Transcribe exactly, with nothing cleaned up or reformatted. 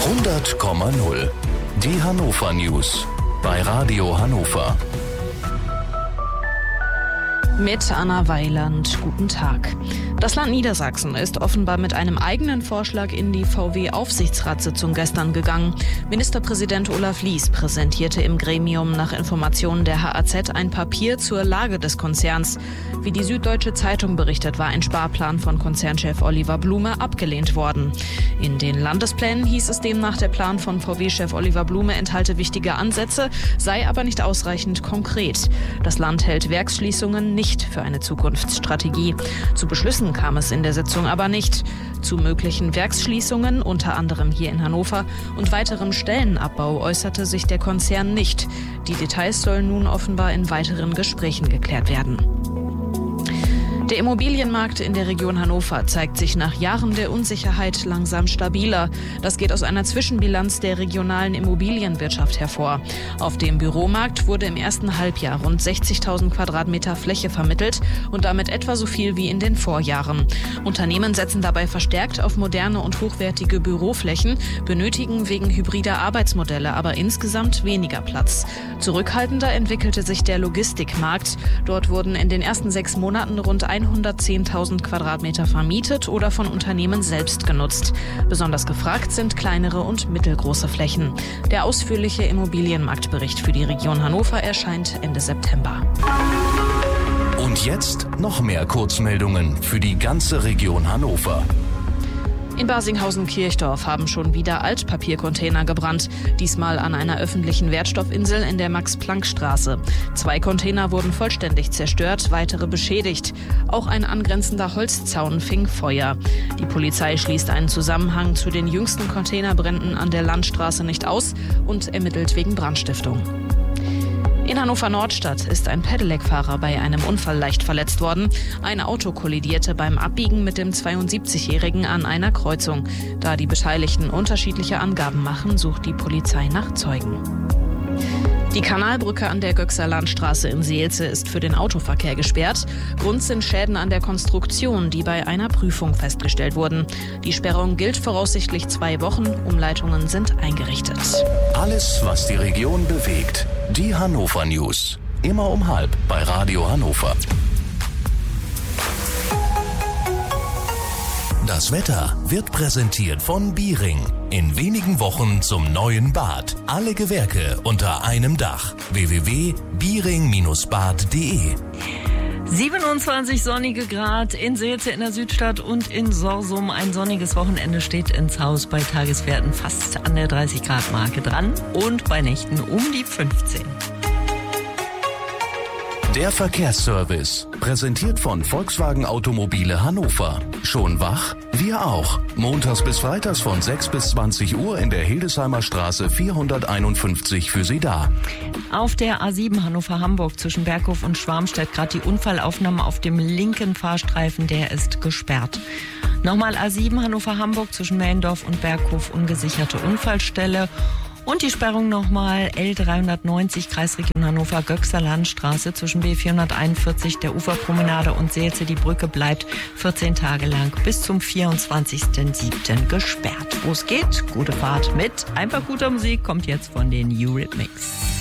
hundert Komma null. Die Hannover News bei Radio Hannover. Mit Anna Weiland. Guten Tag. Das Land Niedersachsen ist offenbar mit einem eigenen Vorschlag in die V W-Aufsichtsratssitzung gestern gegangen. Ministerpräsident Olaf Lies präsentierte im Gremium nach Informationen der H A Z ein Papier zur Lage des Konzerns. Wie die Süddeutsche Zeitung berichtet, war ein Sparplan von Konzernchef Oliver Blume abgelehnt worden. In den Landesplänen hieß es demnach, der Plan von V W-Chef Oliver Blume enthalte wichtige Ansätze, sei aber nicht ausreichend konkret. Das Land hält Werksschließungen nicht für eine Zukunftsstrategie. Zu Beschlüssen kam es in der Sitzung aber nicht. Zu möglichen Werksschließungen, unter anderem hier in Hannover, und weiterem Stellenabbau äußerte sich der Konzern nicht. Die Details sollen nun offenbar in weiteren Gesprächen geklärt werden. Der Immobilienmarkt in der Region Hannover zeigt sich nach Jahren der Unsicherheit langsam stabiler. Das geht aus einer Zwischenbilanz der regionalen Immobilienwirtschaft hervor. Auf dem Büromarkt wurde im ersten Halbjahr rund sechzigtausend Quadratmeter Fläche vermittelt und damit etwa so viel wie in den Vorjahren. Unternehmen setzen dabei verstärkt auf moderne und hochwertige Büroflächen, benötigen wegen hybrider Arbeitsmodelle aber insgesamt weniger Platz. Zurückhaltender entwickelte sich der Logistikmarkt. Dort wurden in den ersten sechs Monaten rund hundertzehntausend Quadratmeter vermietet oder von Unternehmen selbst genutzt. Besonders gefragt sind kleinere und mittelgroße Flächen. Der ausführliche Immobilienmarktbericht für die Region Hannover erscheint Ende September. Und jetzt noch mehr Kurzmeldungen für die ganze Region Hannover. In Barsinghausen-Kirchdorf haben schon wieder Altpapiercontainer gebrannt. Diesmal an einer öffentlichen Wertstoffinsel in der Max-Planck-Straße. Zwei Container wurden vollständig zerstört, weitere beschädigt. Auch ein angrenzender Holzzaun fing Feuer. Die Polizei schließt einen Zusammenhang zu den jüngsten Containerbränden an der Landstraße nicht aus und ermittelt wegen Brandstiftung. In Hannover-Nordstadt ist ein Pedelec-Fahrer bei einem Unfall leicht verletzt worden. Ein Auto kollidierte beim Abbiegen mit dem zweiundsiebzigjährigen an einer Kreuzung. Da die Beteiligten unterschiedliche Angaben machen, sucht die Polizei nach Zeugen. Die Kanalbrücke an der Göxer Landstraße in Seelze ist für den Autoverkehr gesperrt. Grund sind Schäden an der Konstruktion, die bei einer Prüfung festgestellt wurden. Die Sperrung gilt voraussichtlich zwei Wochen. Umleitungen sind eingerichtet. Alles, was die Region bewegt. Die Hannover News. Immer um halb bei Radio Hannover. Das Wetter wird präsentiert von Biering. In wenigen Wochen zum neuen Bad. Alle Gewerke unter einem Dach. w w w punkt biering Bindestrich bad punkt d e siebenundzwanzig sonnige Grad in Seelze in der Südstadt und in Sorsum. Ein sonniges Wochenende steht ins Haus, bei Tageswerten fast an der dreißig Grad Marke dran und bei Nächten um die fünfzehn. Der Verkehrsservice, präsentiert von Volkswagen Automobile Hannover. Schon wach? Wir auch. Montags bis freitags von sechs bis zwanzig Uhr in der Hildesheimer Straße vierhunderteinundfünfzig für Sie da. Auf der A sieben Hannover-Hamburg zwischen Berghof und Schwarmstedt gerade die Unfallaufnahme auf dem linken Fahrstreifen, der ist gesperrt. Nochmal A sieben Hannover-Hamburg zwischen Mellendorf und Berghof, ungesicherte Unfallstelle. Und die Sperrung nochmal L dreihundertneunzig Kreisregion Hannover, Göxer Landstraße zwischen B vierhunderteinundvierzig der Uferpromenade und Seelze. Die Brücke bleibt vierzehn Tage lang bis zum vierundzwanzigsten siebten gesperrt. Wo es geht, gute Fahrt mit einfach guter Musik, kommt jetzt von den Eurythmics.